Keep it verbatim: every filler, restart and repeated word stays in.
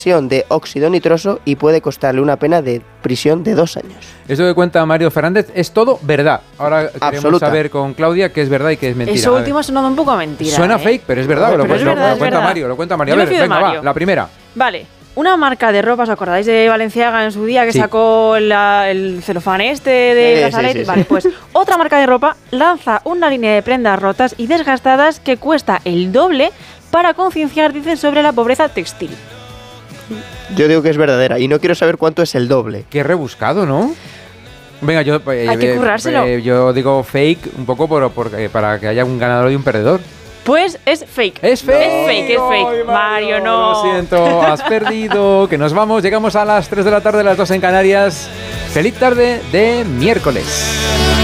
de óxido nitroso y puede costarle una pena de prisión de dos años. Eso que cuenta Mario Fernández es todo verdad. Ahora queremos Absoluta. saber con Claudia qué es verdad y qué es mentira. Eso último ha sonado un poco a mentira. Suena ¿eh? fake, pero es verdad. Pero lo, es lo- verdad, lo es cuenta verdad. Mario, lo cuenta Mario. Yo A me ver, fío de venga, Mario. va, la primera. Vale. Una marca de ropa, ¿os acordáis de Balenciaga en su día que Sí. sacó la- el celofán este de Sí, Brazalete? sí, sí, sí. Vale, pues otra marca de ropa lanza una línea de prendas rotas y desgastadas que cuesta el doble para concienciar, dicen, sobre la pobreza textil. Yo digo que es verdadera y no quiero saber cuánto es el doble. Qué rebuscado, ¿no? Venga, yo, eh, Hay que eh, currárselo. eh, yo digo fake un poco por, por- eh, para que haya un ganador y un perdedor. Pues es fake. Es fake. Es fake, es fake. Ay, Mario, no. Lo siento, has perdido. Que nos vamos. Llegamos a las tres de la tarde, las dos en Canarias. Feliz tarde de miércoles.